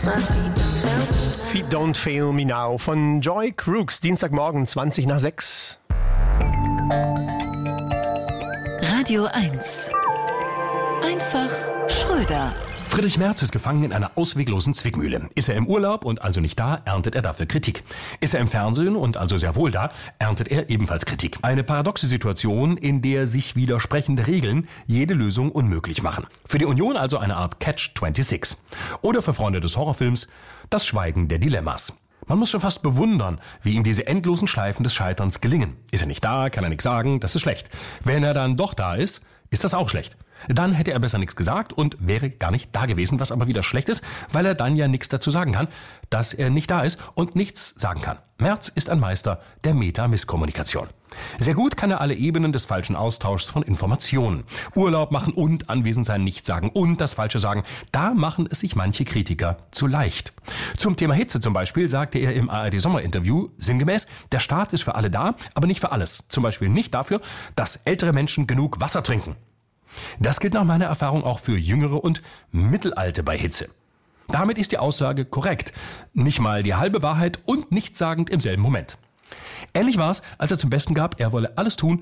Feet Don't Fail Me Now von Joy Crooks, Dienstagmorgen 20 nach 6. Radio 1. Einfach Schröder. Friedrich Merz ist gefangen in einer ausweglosen Zwickmühle. Ist er im Urlaub und also nicht da, erntet er dafür Kritik. Ist er im Fernsehen und also sehr wohl da, erntet er ebenfalls Kritik. Eine paradoxe Situation, in der sich widersprechende Regeln jede Lösung unmöglich machen. Für die Union also eine Art Catch-26. Oder für Freunde des Horrorfilms das Schweigen der Dilemmas. Man muss schon fast bewundern, wie ihm diese endlosen Schleifen des Scheiterns gelingen. Ist er nicht da, kann er nichts sagen, das ist schlecht. Wenn er dann doch da ist das auch schlecht. Dann hätte er besser nichts gesagt und wäre gar nicht da gewesen, was aber wieder schlecht ist, weil er dann ja nichts dazu sagen kann, dass er nicht da ist und nichts sagen kann. Merz ist ein Meister der Meta-Misskommunikation. Sehr gut kann er alle Ebenen des falschen Austauschs von Informationen. Urlaub machen und anwesend sein, nichts sagen und das Falsche sagen. Da machen es sich manche Kritiker zu leicht. Zum Thema Hitze zum Beispiel sagte er im ARD-Sommerinterview sinngemäß, der Staat ist für alle da, aber nicht für alles. Zum Beispiel nicht dafür, dass ältere Menschen genug Wasser trinken. Das gilt nach meiner Erfahrung auch für Jüngere und Mittelalte bei Hitze. Damit ist die Aussage korrekt. Nicht mal die halbe Wahrheit und nichtssagend im selben Moment. Ähnlich war es, als er zum Besten gab, er wolle alles tun,